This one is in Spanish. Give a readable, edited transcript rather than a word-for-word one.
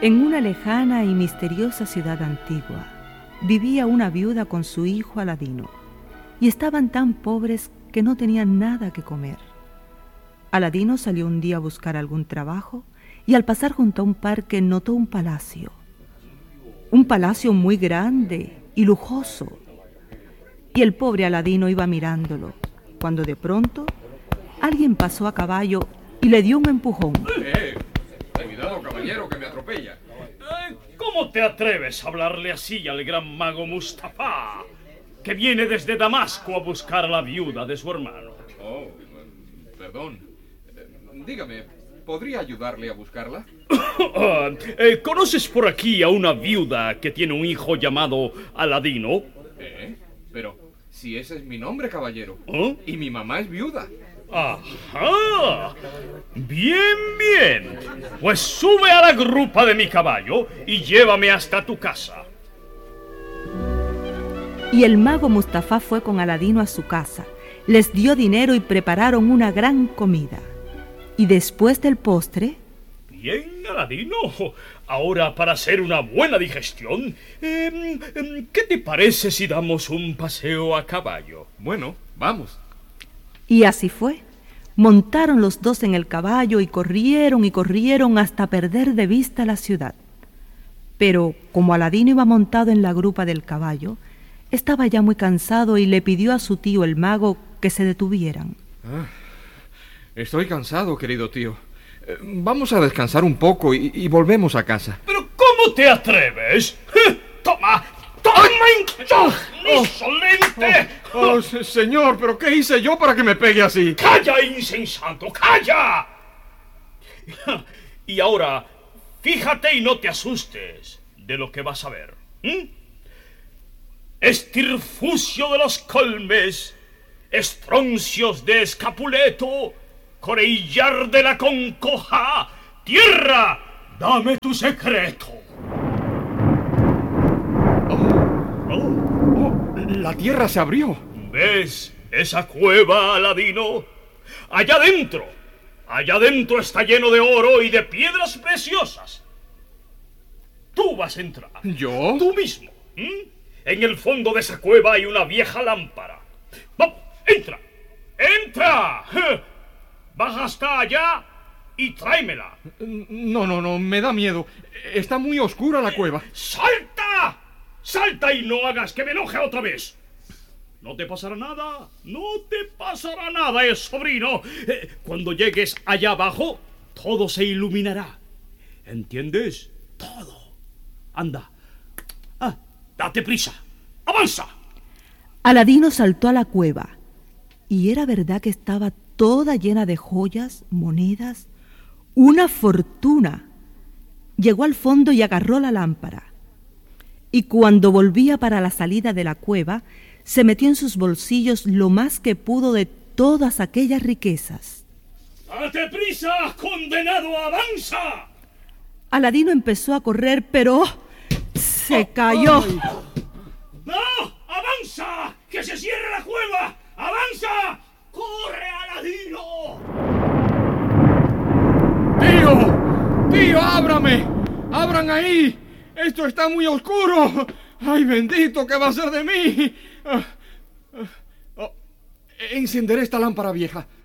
En una lejana y misteriosa ciudad antigua, vivía una viuda con su hijo Aladino, y estaban tan pobres que no tenían nada que comer. Aladino salió un día a buscar algún trabajo, y al pasar junto a un parque notó un palacio muy grande y lujoso. Y el pobre Aladino iba mirándolo, cuando de pronto alguien pasó a caballo y le dio un empujón. Cuidado, caballero, que me atropella. ¿Cómo te atreves a hablarle así al gran mago Mustafá, que viene desde Damasco a buscar a la viuda de su hermano? Oh, perdón. Dígame, ¿podría ayudarle a buscarla? ¿Conoces por aquí a una viuda que tiene un hijo llamado Aladino? Pero si ese es mi nombre, caballero. ¿Oh? Y mi mamá es viuda. ¡Ajá! Bien, bien. Pues sube a la grupa de mi caballo y llévame hasta tu casa. Y el mago Mustafá fue con Aladino a su casa, les dio dinero y prepararon una gran comida. Y después del postre... Bien, Aladino. Ahora, para hacer una buena digestión, ¿qué te parece si damos un paseo a caballo? Bueno, vamos. Y así fue. Montaron los dos en el caballo y corrieron hasta perder de vista la ciudad. Pero como Aladino iba montado en la grupa del caballo, estaba ya muy cansado y le pidió a su tío el mago que se detuvieran. Estoy cansado, querido tío. Vamos a descansar un poco y volvemos a casa. ¿Pero cómo te atreves? ¡Toma! ¡Insolente! Señor, ¿pero qué hice yo para que me pegue así? ¡Calla, insensato! ¡Calla! Y ahora, fíjate y no te asustes de lo que vas a ver. Estirfucio de los colmes, estroncios de Escapuleto, Corellar de la Concoja. ¡Tierra! ¡Dame tu secreto! La tierra se abrió. ¿Ves esa cueva, Aladino? Allá dentro está lleno de oro y de piedras preciosas. Tú vas a entrar. ¿Yo? Tú mismo. En el fondo de esa cueva hay una vieja lámpara. ¡Vamos! ¡Entra! ¡Entra! Baja hasta allá y tráemela. No, me da miedo. Está muy oscura la cueva. ¡Salta! ¡Salta y no hagas que me enoje otra vez! No te pasará nada, sobrino. Cuando llegues allá abajo, todo se iluminará. ¿Entiendes? Todo. Anda. Date prisa. ¡Avanza! Aladino saltó a la cueva, y era verdad que estaba toda llena de joyas, monedas, una fortuna. Llegó al fondo y agarró la lámpara. Y cuando volvía para la salida de la cueva, se metió en sus bolsillos lo más que pudo de todas aquellas riquezas. ¡Date prisa, condenado! ¡Avanza! Aladino empezó a correr, pero se cayó. ¡No! ¡Avanza! ¡Que se cierre la cueva! ¡Avanza! ¡Corre, Aladino! ¡Tío, ábrame! ¡Abran ahí! ¡Esto está muy oscuro! ¡Ay, bendito! ¿Qué va a ser de mí? Encenderé esta lámpara vieja.